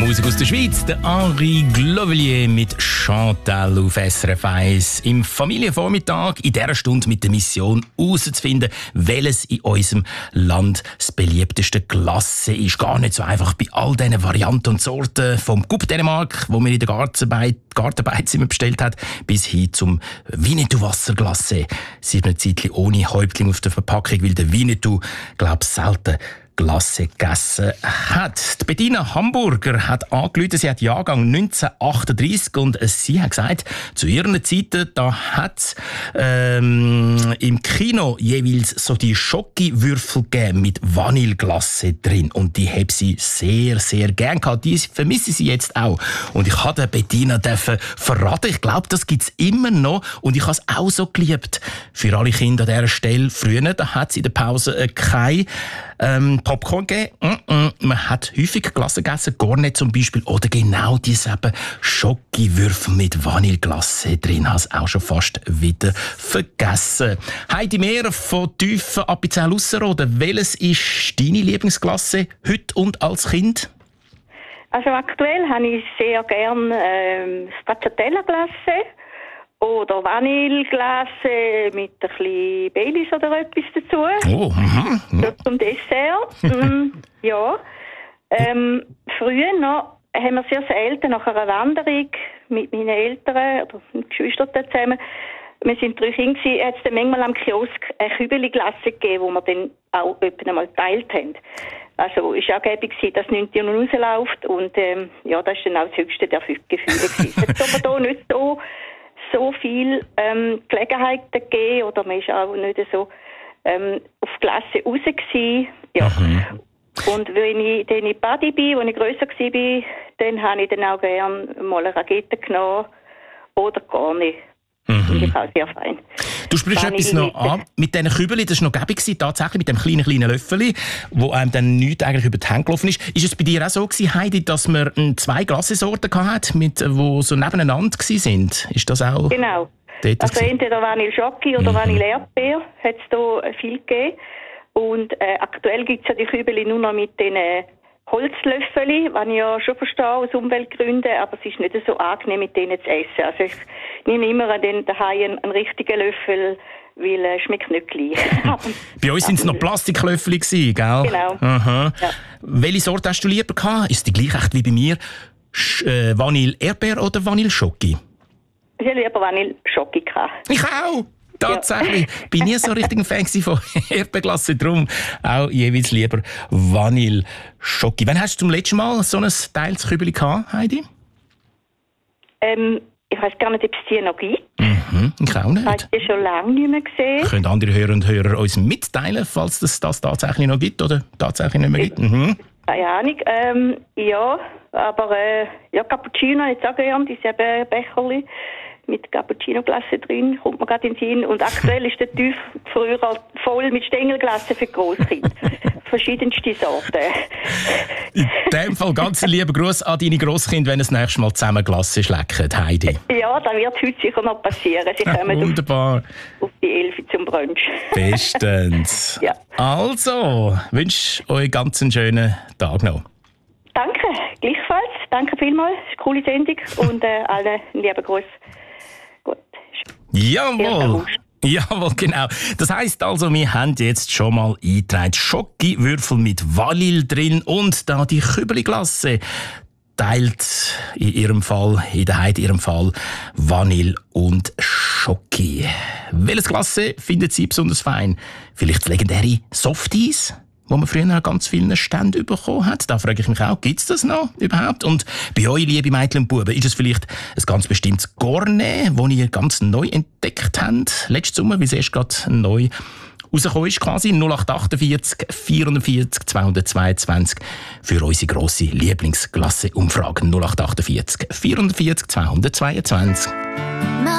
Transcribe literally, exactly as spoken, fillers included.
Musik aus der Schweiz, der Henri Glovelier mit Chantal auf S R F eins. Im Familienvormittag in dieser Stunde mit der Mission herauszufinden, welches in unserem Land das beliebteste Glasse ist. Gar nicht so einfach bei all diesen Varianten und Sorten, vom Coupe Dänemark, wo man in der Gartenbeiz Gartenbeizimmer bestellt hat, bis hin zum Winnetou-Wasserglasse. Sie ist eine Zeit ohne Häuptling auf der Verpackung, weil der Winnetou, glaube ich, selten Glasse gegessen hat. Die Bettina Hamburger hat angerufen, sie hat Jahrgang neunzehnhundertachtunddreissig und sie hat gesagt, zu ihren Zeiten, da hat es ähm, im Kino jeweils so die Schokiwürfel gegeben mit Vanilleglasse drin und die habe sie sehr, sehr gern gehabt. Die vermisse sie jetzt auch. Und ich habe Bettina dürfen verraten, ich glaube, das gibt es immer noch und ich habe es auch so geliebt. Für alle Kinder an dieser Stelle, früher, da hat es in der Pause äh, keine ähm, Popcorn gegeben. Mm -mm. Man hat häufig Glasse gegessen, Cornet zum Beispiel, oder genau diese eben Schokiwürfel mit Vanilleglasse drin. Habe es auch schon fast wieder vergessen. Heidi Mehr von Tüfen Appenzell-Ausserrhoden. Welches ist deine Lieblingsglasse heute und als Kind? Also aktuell habe ich sehr gerne ähm, Stracciatella-Glasse oder Vanilleglasse mit ein bisschen Baileys oder etwas dazu. Oh, mhm. So zum Dessert. mm, ja. Ähm, früher noch haben wir sehr selten nach einer Wanderung mit meinen Eltern oder mit Geschwistern zusammen, wir sind drei Kinder gewesen, hat es dann manchmal am Kiosk eine Kübeli-Glasse gegeben, die wir dann auch etwa einmal geteilt haben. Also es war angeblich, dass nichts noch rausläuft und ähm, ja, das war dann auch das höchste der Gefühle gewesen. Es hat aber hier nicht so so viel ähm, Gelegenheiten gegeben oder man ist auch nicht so ähm, auf die Klasse raus gewesen. Ja. Mhm. Und wenn ich dann in Badi bin, als ich grösser war, dann habe ich dann auch gerne mal eine Rakete genommen oder gar nicht. Mhm. Das ist auch sehr fein. Du sprichst etwas noch an. Mit diesen Kübeln, das war noch gäbig, tatsächlich mit dem kleinen, kleinen Löffel, wo einem dann nichts eigentlich über die Hände gelaufen ist. Ist es bei dir auch so gewesen, Heidi, dass man zwei Glassensorten hatte, mit, die so nebeneinander waren? Ist das auch? Genau. Also entweder Vanille Schoki oder mhm. Vanille Erdbeer hat es da viel gegeben. Und äh, aktuell gibt es ja die Kübel nur noch mit den äh, Holzlöffeln, was ich ja schon verstehe aus Umweltgründen, aber es ist nicht so angenehm, mit denen zu essen. Also ich nehme immer an den daheim einen, einen richtigen Löffel, weil es äh, schmeckt nicht gleich. Bei uns waren es noch Plastiklöffel, gell? Genau. Aha. Ja. Welche Sorte hast du lieber gehabt? Ist die gleich echt wie bei mir? Sch- äh, Vanille Erdbeer oder Vanille Schoki? Ich habe lieber Vanille Schoki gehabt. Ich auch! Tatsächlich. Ja. Bin nie so richtig ein Fan von Erdbeerglasse, drum auch jeweils lieber Vanille Schoki. Wann hast du zum letzten Mal so ein Teilskübeli gehabt, Heidi? Ähm, ich weiß gar nicht, ob es die noch gibt. Mhm, ich auch nicht. Ich habe die schon lange nicht mehr gesehen. Können andere Hörer und Hörer uns mitteilen, falls es das tatsächlich noch gibt oder tatsächlich nicht mehr gibt? Mhm. Keine Ahnung. Ähm, ja, aber äh, ja, Cappuccino jetzt auch gerne, diese Becherli mit Cappuccino-Glasse drin, kommt mir gerade in den Sinn. Und aktuell ist der Tüff früher voll mit Stängelglasse für Großkinder. Verschiedenste Sorten. In dem Fall ganz lieber Gruß an deine Grosskinder, wenn es das nächste Mal zusammen Glasse schlecken, Heidi. Ja, das wird heute sicher noch passieren. Sie kommen wunderbar. Auf, auf die Elfi zum Brunch. Bestens. Ja. Also, wünsche euch ganz einen schönen Tag noch. Danke, gleichfalls. Danke vielmals. Es ist eine coole Sendung und äh, allen einen lieben Gruß. Gut. Jawohl. Jawohl, genau. Das heisst also, wir haben jetzt schon mal eingetragen Schokiwürfel mit Vanille drin und da die Kübeli-Glasse teilt in ihrem Fall, in der Heidi ihrem Fall, Vanille und Schoki. Welches Glasse findet sie besonders fein? Vielleicht das legendäre Softies, wo man früher an ganz vielen Ständen bekommen hat. Da frage ich mich auch, gibt es das noch überhaupt? Und bei euch, liebe Mädchen und Buben, ist es vielleicht ein ganz bestimmtes Cornet, das ihr ganz neu entdeckt habt, letzten Sommer, wie es erst gerade neu rausgekommen ist, quasi null acht achtundvierzig vierundvierzig zweihundertzweiundzwanzig für unsere grosse Lieblingsklasse-Umfrage null acht achtundvierzig vierundvierzig zweihundertzweiundzwanzig.